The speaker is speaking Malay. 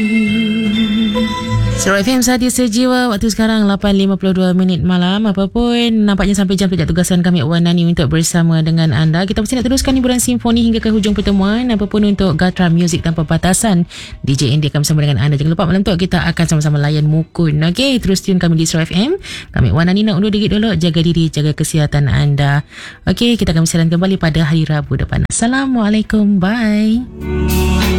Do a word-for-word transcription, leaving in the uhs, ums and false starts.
Suara F M Sahaja Sejiwa. Waktu sekarang lapan lima puluh dua minit malam. Apapun nampaknya sampai jam pejak tugasan kami Wan Nani untuk bersama dengan anda. Kita mesti nak teruskan hiburan simfoni hingga ke hujung pertemuan. Apapun untuk Gatra Music Tanpa Batasan, D J Andy akan bersama dengan anda. Jangan lupa malam tu kita akan sama-sama layan mukun. Okey, terus tune kami di Suara F M. Kami Wan Nani nak undur diri dulu. Jaga diri, jaga kesihatan anda. Okey, kita akan bersiaran kembali pada hari Rabu depan. Assalamualaikum. Bye.